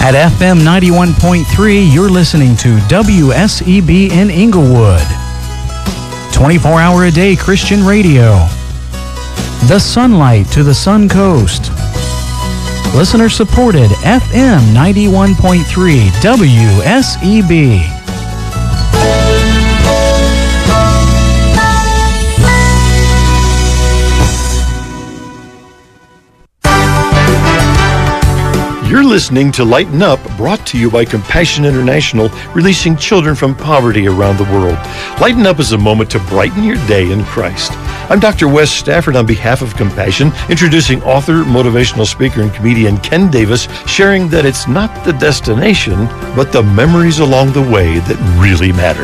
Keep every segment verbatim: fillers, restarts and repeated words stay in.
At F M ninety-one point three, you're listening to W S E B in Inglewood. twenty-four hour a day Christian radio. The sunlight to the Sun Coast. Listener supported F M ninety-one point three W S E B. You're listening to Lighten Up, brought to you by Compassion International, releasing children from poverty around the world. Lighten Up is a moment to brighten your day in Christ. I'm Doctor Wes Stafford on behalf of Compassion, introducing author, motivational speaker, and comedian Ken Davis, sharing that it's not the destination, but the memories along the way that really matter.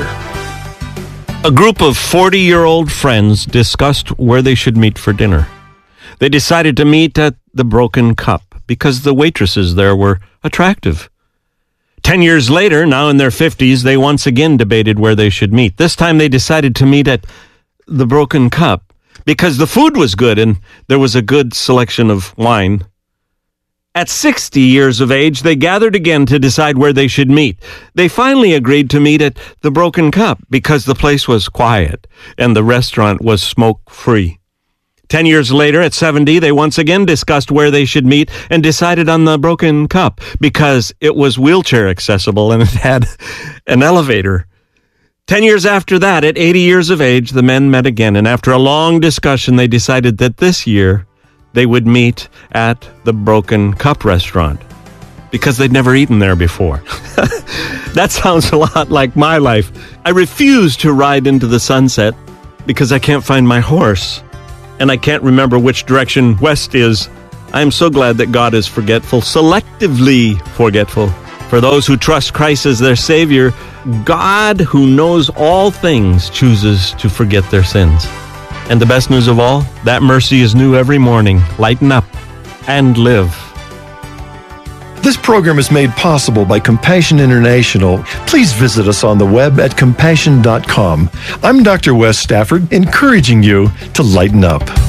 A group of forty-year-old friends discussed where they should meet for dinner. They decided to meet at the Broken Cup, because the waitresses there were attractive. Ten years later, now in their fifties, they once again debated where they should meet. This time they decided to meet at the Broken Cup because the food was good and there was a good selection of wine. At sixty years of age, they gathered again to decide where they should meet. They finally agreed to meet at the Broken Cup because the place was quiet and the restaurant was smoke-free. Ten years later, at seventy, they once again discussed where they should meet and decided on the Broken Cup because it was wheelchair accessible and it had an elevator. Ten years after that, at eighty years of age, the men met again, and after a long discussion, they decided that this year they would meet at the Broken Cup restaurant because they'd never eaten there before. That sounds a lot like my life. I refuse to ride into the sunset because I can't find my horse. And I can't remember which direction west is. I am so glad that God is forgetful, selectively forgetful. For those who trust Christ as their Savior, God, who knows all things, chooses to forget their sins. And the best news of all, that mercy is new every morning. Lighten up and live. This program is made possible by Compassion International. Please visit us on the web at compassion dot com. I'm Doctor Wes Stafford, encouraging you to lighten up.